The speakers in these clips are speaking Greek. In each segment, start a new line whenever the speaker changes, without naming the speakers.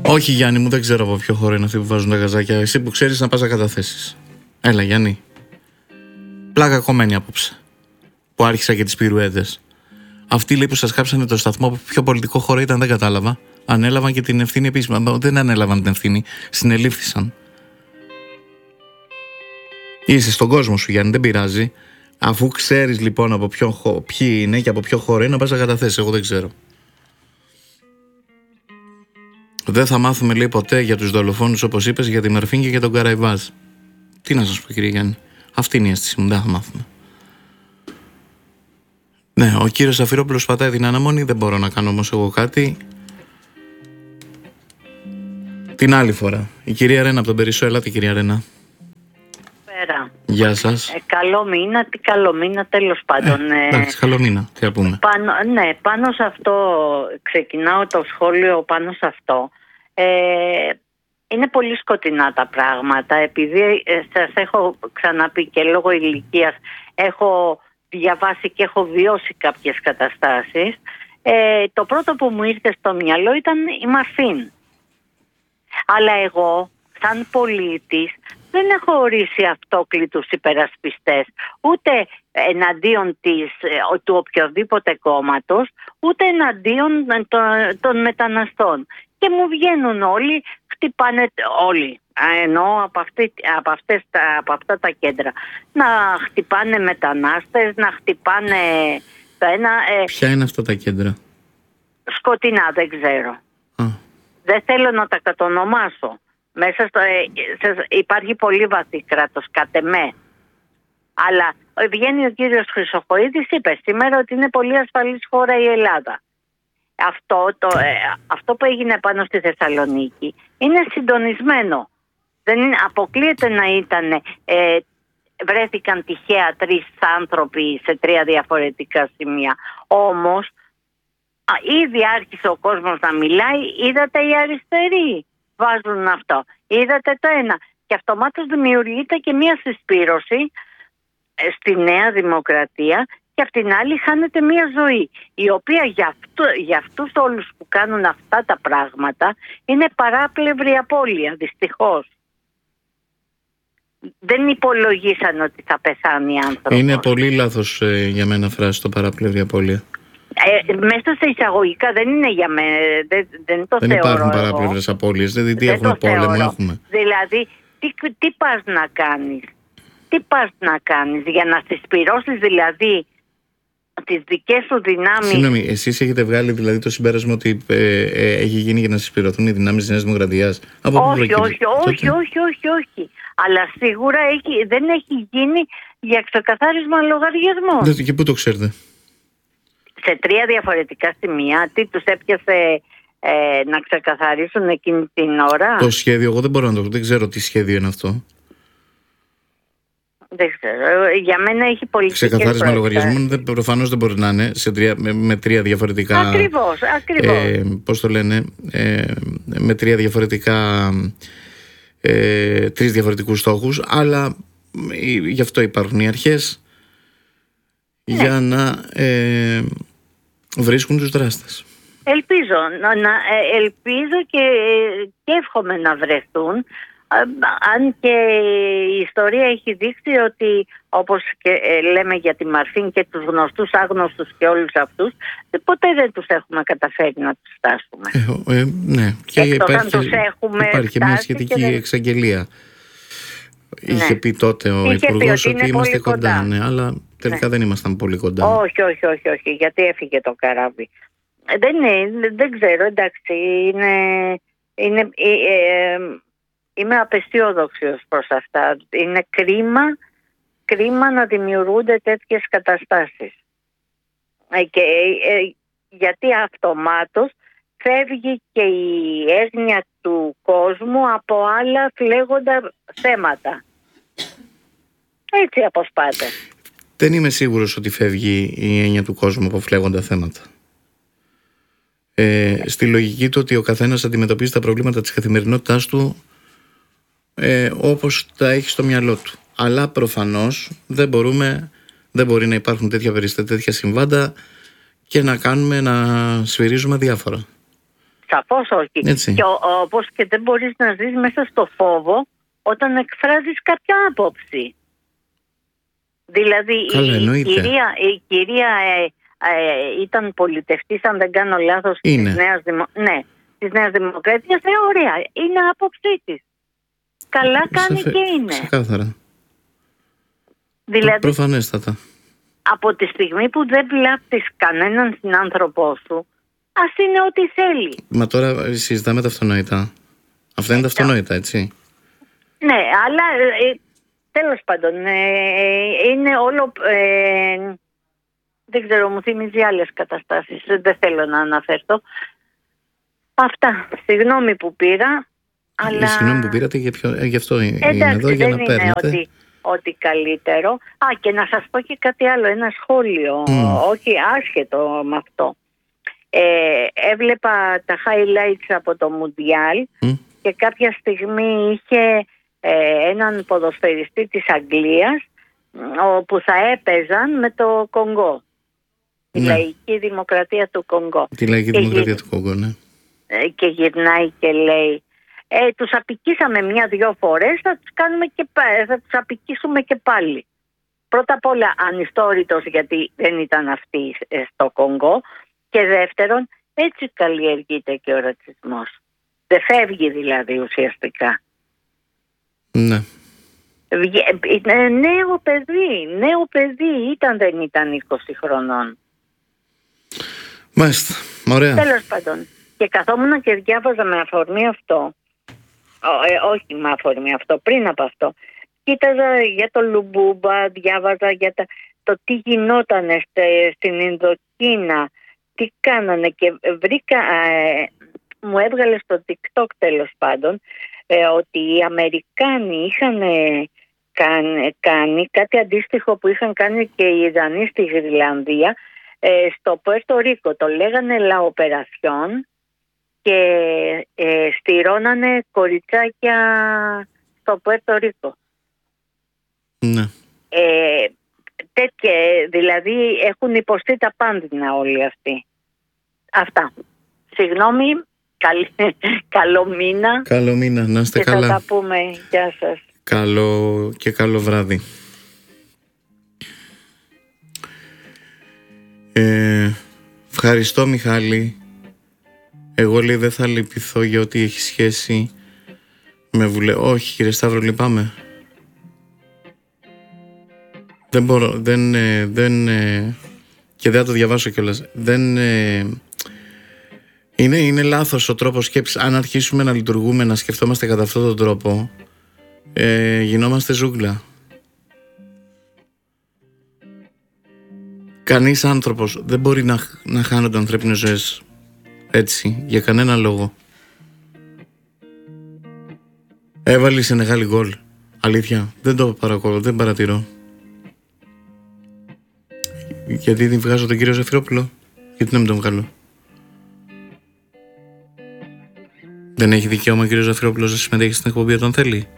Όχι, Γιάννη μου, δεν ξέρω από ποιο χώρο είναι αυτοί που βάζουν τα γαζάκια. Εσύ που ξέρεις να πας να καταθέσεις. Έλα, Γιάννη. Πλάκα κομμένη απόψε. Που άρχισα και τις πυρουέδες. Αυτοί λέει που σας κάψανε το σταθμό, από ποιο πολιτικό χώρο ήταν, δεν κατάλαβα. Ανέλαβαν και την ευθύνη επίσημα. Δεν ανέλαβαν την ευθύνη. Συνελήφθησαν. Είσαι στον κόσμο σου, Γιάννη, δεν πειράζει. Αφού ξέρεις λοιπόν από ποιοι είναι και από ποιο χώρο είναι, να πας να καταθέσεις. Εγώ δεν ξέρω. Δεν θα μάθουμε, λέει, ποτέ για τους δολοφόνους, όπως είπες, για τη Μερφίν και για τον Καραϊβάζ. Τι να σας πω, κύριε Γιάννη. Αυτή είναι η αίσθηση μου, δεν θα μάθουμε. Ναι, ο κύριος Ζαφυρόπουλος πατάει την αναμονή, δεν μπορώ να κάνω όμως εγώ κάτι. Την άλλη φορά. Η κυρία Ρένα από τον Περισσό, ελάτε κυρία Ρένα.
Πέρα.
Γεια σας.
Καλό μήνα, τι καλό μήνα, τέλος πάντων.
Εντάξει, καλό μήνα, τι θα πούμε.
Πάνω σε αυτό, ξεκινάω το σχόλιο πάνω σε αυτό. Είναι πολύ σκοτεινά τα πράγματα, επειδή σας έχω ξαναπεί και λόγω ηλικίας έχω διαβάσει και έχω βιώσει κάποιες καταστάσεις. Το πρώτο που μου ήρθε στο μυαλό ήταν η Μαρφίν. Αλλά εγώ, σαν πολίτης, δεν έχω ορίσει αυτόκλητους υπερασπιστές, ούτε εναντίον του οποιοδήποτε κόμματος, ούτε εναντίον των μεταναστών. Και μου βγαίνουν όλοι, χτυπάνε όλοι, ενώ από αυτά τα κέντρα. Να χτυπάνε μετανάστες, να χτυπάνε το ένα...
Ποια είναι αυτά τα κέντρα?
Σκοτεινά, δεν ξέρω. Δεν θέλω να τα κατονομάσω. Μέσα υπάρχει πολύ βαθύ κράτος, κατ' εμέ. Αλλά βγαίνει ο κύριος Χρυσοχοΐδης, είπε σήμερα ότι είναι πολύ ασφαλής χώρα η Ελλάδα. Αυτό που έγινε πάνω στη Θεσσαλονίκη είναι συντονισμένο. Δεν αποκλείεται να ήταν... βρέθηκαν τυχαία 3 άνθρωποι σε 3 διαφορετικά σημεία. Όμως, ήδη άρχισε ο κόσμος να μιλάει, είδατε οι αριστεροί βάζουν αυτό. Είδατε το ένα. Και αυτομάτως δημιουργείται και μια συσπήρωση στη Νέα Δημοκρατία και απ' την άλλη χάνεται μια ζωή, η οποία για αυτούς όλους που κάνουν αυτά τα πράγματα είναι παράπλευρη απώλεια, δυστυχώς. Δεν υπολογίσαν ότι θα πεθάνει άνθρωπος.
Είναι πολύ λάθος για μένα φράση το παράπλευρη απώλεια.
Μέσα σε εισαγωγικά δεν είναι για μένα, δεν το
δεν
θεωρώ.
Δεν υπάρχουν παράπλευρες απώλειες, δηλαδή έχουμε πόλεμο, έχουμε.
Δηλαδή, τι πας να κάνεις, για να συσπυρώσεις δηλαδή τις δικές σου δυνάμεις.
Συγγνώμη, εσείς έχετε βγάλει δηλαδή το συμπέρασμα ότι έχει γίνει για να συσπηρωθούν οι δυνάμεις της Νέας Δημοκρατίας?
Όχι. Αλλά σίγουρα δεν έχει γίνει για ξεκαθάρισμα λογαριασμών.
Και πού το ξέρετε?
Σε 3 διαφορετικά σημεία. Τι τους έπιασε να ξεκαθαρίσουν εκείνη την ώρα?
Το σχέδιο, εγώ δεν μπορώ να το... Δεν ξέρω τι σχέδιο είναι αυτό.
Δεν ξέρω. Για μένα έχει πολιτικές
ξεκαθάρισμα λογαριασμών προφανώς δεν μπορεί να είναι με 3 διαφορετικά...
Ακριβώς.
Πώς το λένε? Με 3 διαφορετικά... 3 διαφορετικούς στόχους, αλλά γι' αυτό υπάρχουν οι αρχές, για να βρίσκουν τους δράστες.
Ελπίζω και εύχομαι να βρεθούν, αν και η ιστορία έχει δείξει ότι, όπως και λέμε για τη Μαρφίν και τους γνωστούς άγνωστους και όλους αυτούς, ποτέ δεν τους έχουμε καταφέρει να τους φτάσουμε.
Ναι, και υπάρχει μια σχετική εξαγγελία.
Ναι.
Είχε πει τότε ο Υπουργός ότι είμαστε κοντά, ναι, αλλά τελικά δεν ήμασταν πολύ κοντά.
Όχι, γιατί έφυγε το καράβι. Δεν ξέρω, εντάξει, είμαι απεσιόδοξος προς αυτά. Είναι κρίμα να δημιουργούνται τέτοιες καταστάσεις. Γιατί αυτομάτως φεύγει και η έγνοια του κόσμου από άλλα φλέγοντα θέματα. Έτσι αποσπάται.
Δεν είμαι σίγουρος ότι φεύγει η έννοια του κόσμου από φλέγοντα θέματα. Στη λογική του ότι ο καθένας αντιμετωπίζει τα προβλήματα της καθημερινότητάς του όπως τα έχει στο μυαλό του. Αλλά προφανώς δεν μπορεί να υπάρχουν τέτοια περιστατικά, τέτοια συμβάντα και να σφυρίζουμε διάφορα.
Σαφώς όχι.
Έτσι.
Και όπως και δεν μπορείς να ζεις μέσα στο φόβο όταν εκφράζεις κάποια άποψη. Δηλαδή η κυρία ήταν πολιτευτής, αν δεν κάνω λάθος, της Νέας Δημοκρατίας. Ωραία, είναι άποψή της. Καλά κάνει και είναι.
Ξεκάθαρα.
Δηλαδή,
προφανέστατα.
Από τη στιγμή που δεν βλάπτεις κανέναν συνάνθρωπό σου, ας είναι ό,τι θέλει.
Μα τώρα συζητάμε τα αυτονόητα. Αυτά είναι τα αυτονόητα, έτσι.
Ναι, αλλά τέλος πάντων είναι όλο... δεν ξέρω, μου θυμίζει άλλες καταστάσεις. Δεν θέλω να αναφερθώ. Αυτά. Συγγνώμη που πήρα, αλλά...
Συγγνώμη που πήρατε, γι' αυτό είναι
εντάξει,
εδώ, για να παίρνετε.
Είναι ότι καλύτερο. Και να σας πω και κάτι άλλο, ένα σχόλιο, όχι άσχετο με αυτό. Έβλεπα τα highlights από το Μουντιάλ και κάποια στιγμή είχε έναν ποδοσφαιριστή της Αγγλίας όπου θα έπαιζαν με το Κονγκό. Τη λαϊκή δημοκρατία του Κονγκό.
Τη λαϊκή δημοκρατία του Κονγκό, ναι.
Και γυρνάει και λέει, τους απικήσαμε 1-2 φορές, θα τους απικήσουμε και πάλι. Πρώτα απ' όλα ανιστόρητος, γιατί δεν ήταν αυτοί στο Κονγκό, και δεύτερον έτσι καλλιεργείται και ο ρατσισμός. Δεν φεύγει δηλαδή ουσιαστικά.
Ναι.
Νέο παιδί δεν ήταν 20 χρονών.
Μάλιστα, ωραία.
Τέλος πάντων. Και καθόμουν και διάβαζα με αφορμή αυτό. Όχι με αφορμή αυτό, πριν από αυτό. Κοίταζα για το Λουμπούμπα, διάβαζα για το τι γινόταν στην Ινδοκίνα, τι κάνανε, και βρήκα, μου έβγαλε στο TikTok τέλος πάντων, ότι οι Αμερικάνοι είχαν κάνει κάτι αντίστοιχο που είχαν κάνει και οι Ιρανοί στη Γρυλανδία, στο Πουέρτο Ρίκο. Το λέγανε Λαοπερασιόν και στηρώνανε κοριτσάκια στο Πουέρτο Ρίκο.
Ναι.
Τέτοια, δηλαδή έχουν υποστεί τα πάντινα όλοι αυτοί. Αυτά. Συγγνώμη, καλό μήνα.
Καλό μήνα, να είστε καλά.
Και θα τα πούμε. Γεια σας.
Καλό και καλό βράδυ. Ευχαριστώ, Μιχάλη. Εγώ, λέει, δεν θα λυπηθώ για ό,τι έχει σχέση με Όχι, κύριε Σταύρο, λυπάμαι. Δεν μπορώ, και δεν θα το διαβάσω κιόλας. Είναι λάθος ο τρόπος σκέψης. Αν αρχίσουμε να λειτουργούμε, να σκεφτόμαστε κατά αυτόν τον τρόπο, γινόμαστε ζούγκλα. Κανείς άνθρωπος δεν μπορεί να χάνονται ανθρώπινες ζωές έτσι, για κανένα λόγο. Έβαλε σε μεγάλη γκολ. Αλήθεια, δεν το παρακολουθώ, δεν παρατηρώ. Γιατί την βγάζω τον κύριο Ζαφυρόπουλο? Γιατί να μην τον βγάλω? Δεν έχει δικαίωμα ο κύριος Ζαφυρόπουλος να συμμετέχει στην εκπομπή όταν θέλει?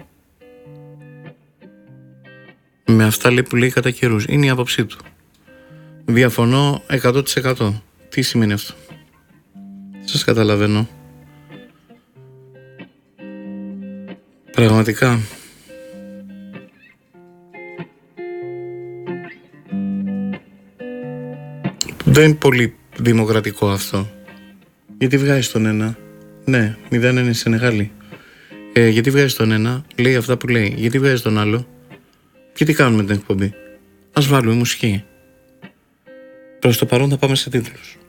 Με αυτά, λέει, που λέει κατά καιρούς. Είναι η άποψή του. Διαφωνώ 100%. Τι σημαίνει αυτό? Σας καταλαβαίνω. Πραγματικά. Δεν είναι πολύ δημοκρατικό αυτό. Γιατί βγάζει τον ένα? Ναι, 0 είναι Σενεγάλη. Γιατί βγάζει τον ένα? Λέει αυτά που λέει. Γιατί βγάζει τον άλλο? Και τι κάνουμε την εκπομπή? Ας βάλουμε μουσική. Προς το παρόν θα πάμε σε τίτλους.